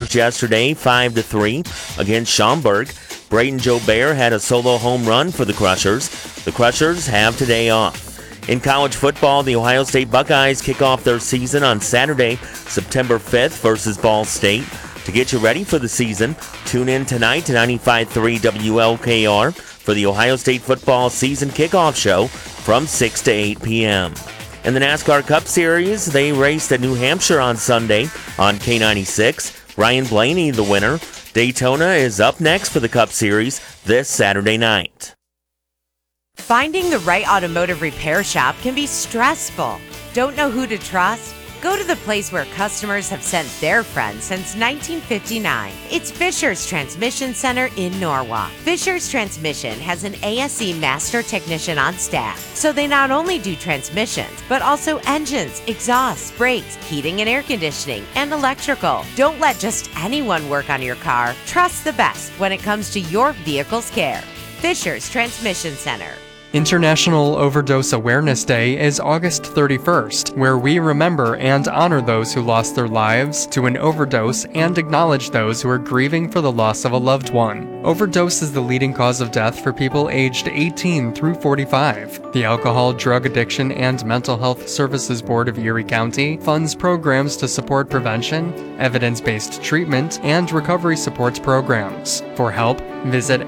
Crushers yesterday 5-3 against Schaumburg. Brayton Jobert had a solo home run for the Crushers. The Crushers have today off. In college football, the Ohio State Buckeyes kick off their season on Saturday, September 5th versus Ball State. To get you ready for the season, tune in tonight to 95.3 WLKR for the Ohio State football season kickoff show from 6 to 8 p.m. In the NASCAR Cup Series, they raced at New Hampshire on Sunday on K96. Ryan Blaney, the winner. Daytona is up next for the Cup Series this Saturday night. Finding the right automotive repair shop can be stressful. Don't know who to trust? Go to the place where customers have sent their friends since 1959. It's Fisher's Transmission Center in Norwalk. Fisher's Transmission has an ASE master technician on staff, so they not only do transmissions, but also engines, exhausts, brakes, heating and air conditioning, and electrical. Don't let just anyone work on your car. Trust the best when it comes to your vehicle's care. Fisher's Transmission Center. International Overdose Awareness Day is August 31st, where we remember and honor those who lost their lives to an overdose and acknowledge those who are grieving for the loss of a loved one. Overdose is the leading cause of death for people aged 18 through 45. The Alcohol, Drug Addiction, and Mental Health Services Board of Erie County funds programs to support prevention, evidence-based treatment, and recovery supports programs. For help, visit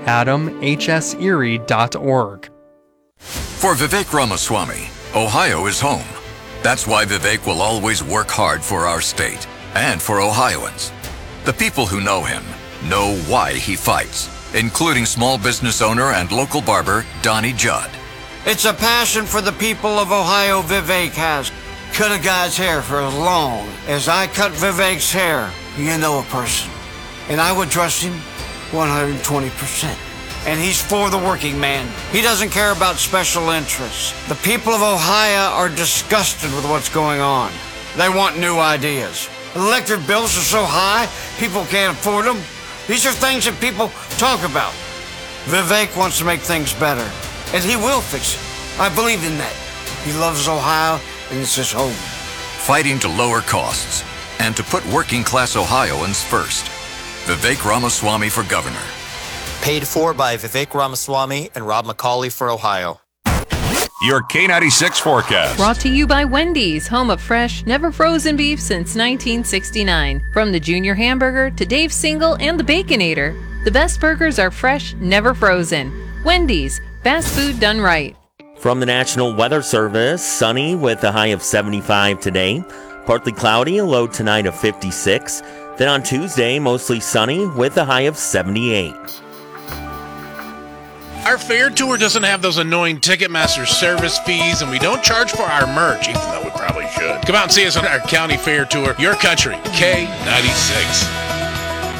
adamhserie.org. For Vivek Ramaswamy, Ohio is home. That's why Vivek will always work hard for our state and for Ohioans. The people who know him know why he fights, including small business owner and local barber Donnie Judd. It's a passion for the people of Ohio Vivek has. Cut a guy's hair for as long as I cut Vivek's hair. You know a person. And I would trust him 120%. And he's for the working man. He doesn't care about special interests. The people of Ohio are disgusted with what's going on. They want new ideas. Electric bills are so high, people can't afford them. These are things that people talk about. Vivek wants to make things better, and he will fix it. I believe in that. He loves Ohio, and it's his home. Fighting to lower costs and to put working class Ohioans first. Vivek Ramaswamy for governor. Paid for by Vivek Ramaswamy and Rob McCauley for Ohio. Your K96 forecast. Brought to you by Wendy's, home of fresh, never frozen beef since 1969. From the Junior Hamburger to Dave's Single and the Baconator, the best burgers are fresh, never frozen. Wendy's, fast food done right. From the National Weather Service, sunny with a high of 75 today. Partly cloudy, a low tonight of 56. Then on Tuesday, mostly sunny with a high of 78. Our fair tour doesn't have those annoying Ticketmaster service fees, and we don't charge for our merch, even though we probably should. Come out and see us on our county fair tour. Your country, K96.